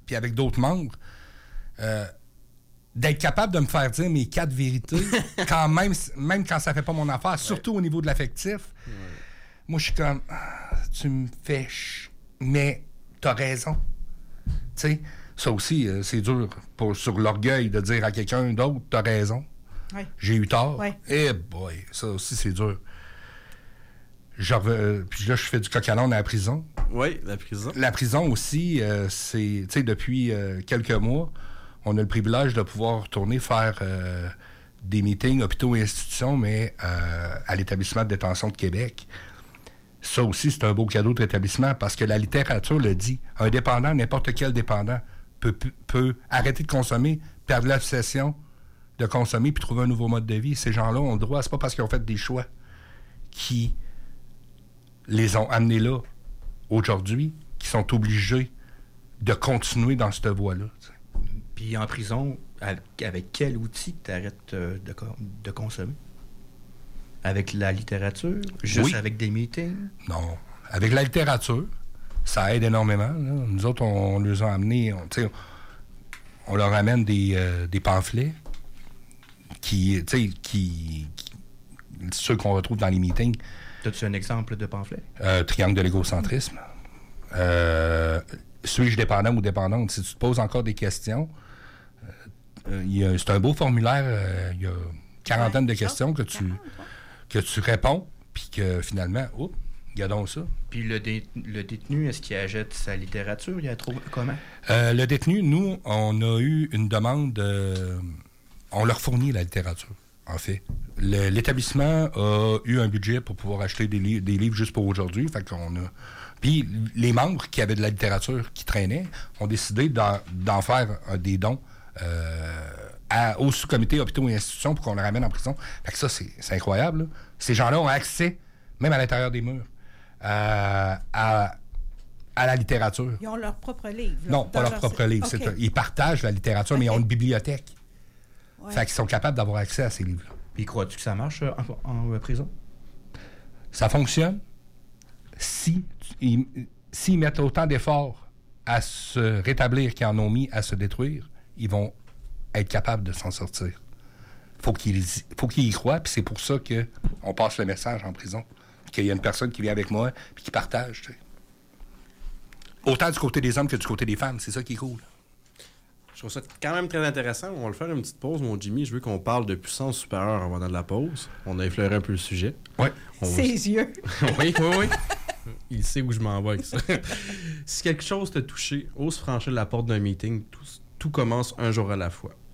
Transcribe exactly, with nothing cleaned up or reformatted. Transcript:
puis avec d'autres membres, euh, d'être capable de me faire dire mes quatre vérités, quand même, même quand ça fait pas mon affaire, ouais. surtout au niveau de l'affectif. Ouais. Moi, je suis comme, ah, tu me fais ch... mais t'as raison. Tu sais, ça aussi, euh, c'est dur pour, sur l'orgueil de dire à quelqu'un d'autre, t'as raison. Ouais. J'ai eu tort. Ouais. Eh boy, ça aussi, c'est dur. Je rev... Puis là, je fais du coq à l'âne à la prison. Oui, la prison. La prison aussi, euh, c'est, tu sais, depuis euh, quelques mois, on a le privilège de pouvoir retourner faire euh, des meetings, hôpitaux et institutions, mais euh, à l'établissement de détention de Québec. Ça aussi, c'est un beau cadeau de rétablissement parce que la littérature le dit. Un dépendant, n'importe quel dépendant, peut, peut arrêter de consommer, perdre l'obsession de consommer puis trouver un nouveau mode de vie. Ces gens-là ont le droit. C'est pas parce qu'ils ont fait des choix qui les ont amenés là aujourd'hui qu'ils sont obligés de continuer dans cette voie-là. T'sais. Puis en prison, avec quel outil tu arrêtes de, de consommer? Avec la littérature? Juste oui. Avec des meetings? Non. Avec la littérature, ça aide énormément. Là. Nous autres, on, on les a amenés, on, on leur amène des, euh, des pamphlets qui, qui, qui, ceux qu'on retrouve dans les meetings. As-tu un exemple de pamphlet? Euh, triangle de l'égocentrisme. Euh, suis-je dépendant ou dépendante? Si tu te poses encore des questions, euh, y a, c'est un beau formulaire. Euh, il y a une quarantaine ouais, de questions que tu, que tu réponds, puis que finalement, oups, regardons ça. Puis le, dé, le détenu, est-ce qu'il achète sa littérature? Il y a trop comment? Euh, le détenu, nous, on a eu une demande. Euh, on leur fournit la littérature, en fait. Le, l'établissement a eu un budget pour pouvoir acheter des, li- des livres juste pour aujourd'hui. Fait qu'on a. Puis les membres qui avaient de la littérature qui traînait ont décidé d'en, d'en faire euh, des dons euh, à, au sous-comité hôpitaux et institutions pour qu'on les ramène en prison. Fait que ça, c'est, c'est incroyable. Là. Ces gens-là ont accès, même à l'intérieur des murs, euh, à, à la littérature. Ils ont leur propre livre. Là, non, pas leur, leur propre livre. Okay. C'est, ils partagent la littérature, okay. mais ils ont une bibliothèque. Ouais. Fait qu'ils sont capables d'avoir accès à ces livres-là. Puis crois-tu que ça marche euh, en, en, en prison? Ça fonctionne si ils, s'ils mettent autant d'efforts à se rétablir qu'ils en ont mis à se détruire, ils vont être capables de s'en sortir. Faut qu'ils, faut qu'ils y croient, puis c'est pour ça qu'on passe le message en prison. Qu'il y a une personne qui vient avec moi puis qui partage. Tu sais. Autant du côté des hommes que du côté des femmes. C'est ça qui est cool. Je trouve ça quand même très intéressant. On va le faire une petite pause, mon Jimmy. Je veux qu'on parle de puissance supérieure avant de la pause. On a effleuré un peu le sujet. Oui. Ses va... yeux. oui, oui, oui. Il sait où je m'en vais avec ça. Si quelque chose t'a touché, ose franchir la porte d'un meeting. Tout, tout commence un jour à la fois.